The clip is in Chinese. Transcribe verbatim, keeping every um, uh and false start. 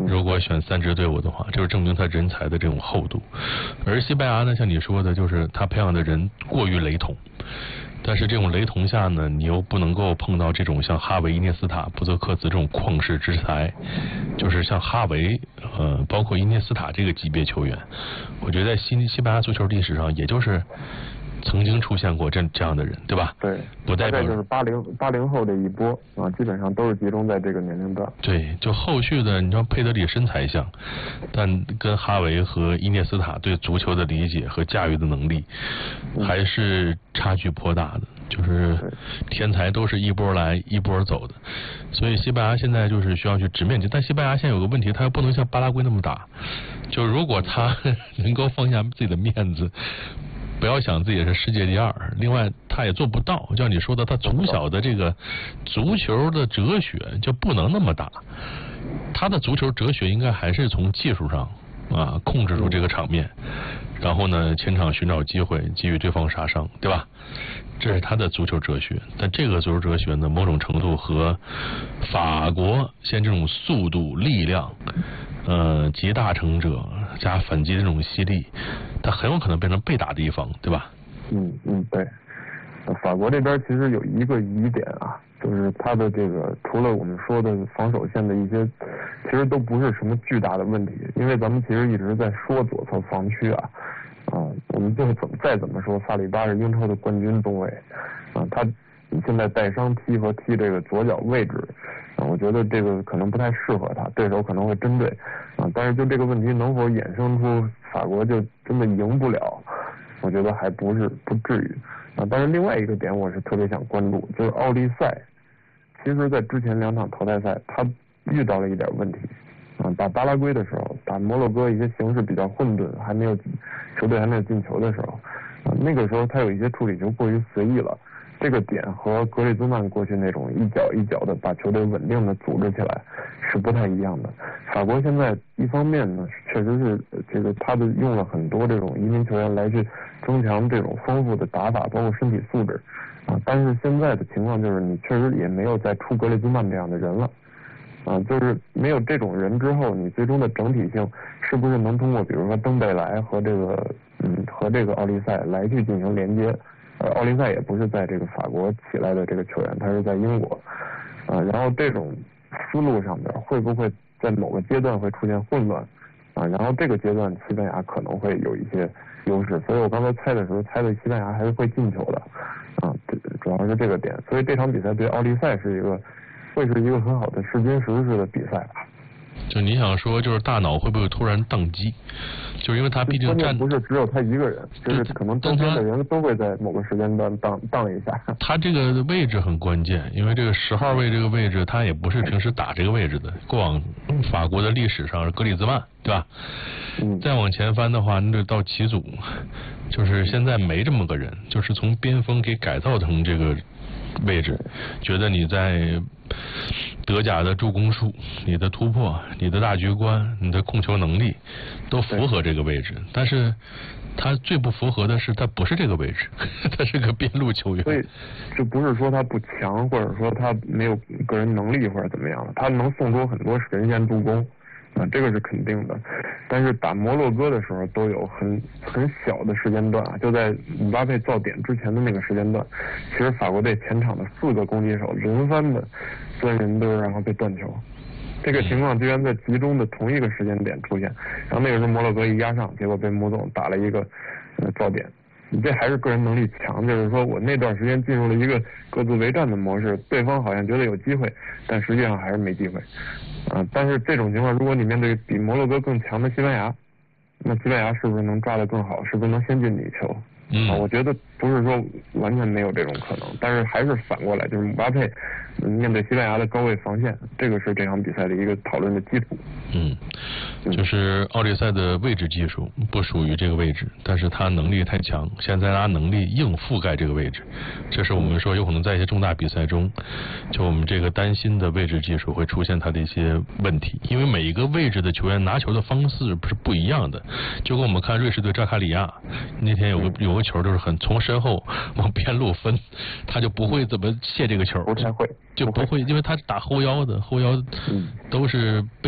如果选三支队伍的话，就是证明他人才的这种厚度。而西班牙呢，像你说的，就是他培养的人过于雷同。但是这种雷同下呢，你又不能够碰到这种像哈维、伊涅斯塔、布泽克茨这种旷世之才，就是像哈维，呃，包括伊涅斯塔这个级别球员，我觉得在西西班牙足球历史上，也就是曾经出现过这这样的人，对吧？ 对， 不代表就是八零八零后的一波啊，基本上都是集中在这个年龄段。 对，就后续的，你知道佩德里身材像，但跟哈维和伊涅斯塔对足球的理解和驾驭的能力，还是差距颇大的。就是天才都是一波来一波走的，所以西班牙现在就是需要去直面。但西班牙现在有个问题，他又不能像巴拉圭那么打。就如果他能够放下自己的面子，不要想自己是世界第二，另外他也做不到。就像你说的，他从小的这个足球的哲学就不能那么打，他的足球哲学应该还是从技术上啊控制住这个场面，然后呢前场寻找机会，给予对方杀伤，对吧？这是他的足球哲学。但这个足球哲学呢，某种程度和法国现在这种速度、力量，呃，集大成者加反击这种犀利，他很有可能变成被打的一方，对吧？ 嗯嗯，对。法国这边其实有一个疑点啊，就是他的这个除了我们说的防守线的一些，其实都不是什么巨大的问题，因为咱们其实一直在说左侧防区啊。啊，我们就怎么再怎么说，萨里巴是英超的冠军中卫，啊，他现在带伤踢和踢这个左脚位置，啊，我觉得这个可能不太适合他，对手可能会针对，啊，但是就这个问题能否衍生出法国就真的赢不了，我觉得还不是不至于，啊，但是另外一个点我是特别想关注，就是奥利赛，其实在之前两场淘汰赛他遇到了一点问题。啊，打巴拉圭的时候，打摩洛哥一些形势比较混沌，还没有球队还没有进球的时候，啊，那个时候他有一些处理球过于随意了，这个点和格里兹曼过去那种一脚一脚的把球队稳定的组织起来是不太一样的。法国现在一方面呢，确实是这个他的用了很多这种移民球员来去增强这种丰富的打法，包括身体素质，啊，但是现在的情况就是你确实也没有再出格里兹曼这样的人了。啊，就是没有这种人之后，你最终的整体性是不是能通过比如说登贝莱和这个嗯和这个奥利赛来去进行连接？呃，奥利赛也不是在这个法国起来的这个球员，他是在英国，啊，然后这种思路上边会不会在某个阶段会出现混乱？啊，然后这个阶段西班牙可能会有一些优势，所以我刚才猜的时候猜的西班牙还是会进球的，啊，主要是这个点，所以这场比赛对奥利赛是一个。会是一个很好的试金石式的比赛吧。 就你想说，就是大脑会不会突然宕机？就是因为他毕竟站不是只有他一个人，就是可能周边的人都会在某个时间段荡荡一下。 他这个位置很关键，因为这个十号位这个位置，他也不是平时打这个位置的。过往法国的历史上是格里兹曼，对吧？ 嗯。 再往前翻的话，那就到齐祖，就是现在没这么个人，就是从边锋给改造成这个位置，觉得你在德甲的助攻数、你的突破、你的大局观、你的控球能力都符合这个位置，但是他最不符合的是他不是这个位置，他是个边路球员。 所以这不是说他不强，或者说他没有个人能力或者怎么样，他能送出很多神仙助攻啊，这个是肯定的。但是打摩洛哥的时候都有很很小的时间段啊，就在姆巴佩造点之前的那个时间段，其实法国队前场的四个攻击手轮番的钻人堆，然后被断球。这个情况居然在集中的同一个时间点出现，然后那个时候摩洛哥一压上，结果被穆总打了一个呃造点。你这还是个人能力强，就是说我那段时间进入了一个各自为战的模式，对方好像觉得有机会，但实际上还是没机会。啊、呃，但是这种情况，如果你面对比摩洛哥更强的西班牙，那西班牙是不是能抓得更好？是不是能先进女球？ 嗯、 啊，我觉得不是说完全没有这种可能，但是还是反过来，就是姆巴佩、嗯、面对西班牙的高位防线，这个是这场比赛的一个讨论的基础。 嗯，就是奥利赛的位置技术不属于这个位置，但是他能力太强，现在他能力硬覆盖这个位置，这是我们说有可能在一些重大比赛中，就我们这个担心的位置技术会出现他的一些问题，因为每一个位置的球员拿球的方式不是不一样的，就跟我们看瑞士队扎卡里亚那天有个有个球就是很从身后往边路分，他就不会怎么卸这个球， 不太会， 就不会，因为他打后腰的，后腰都是被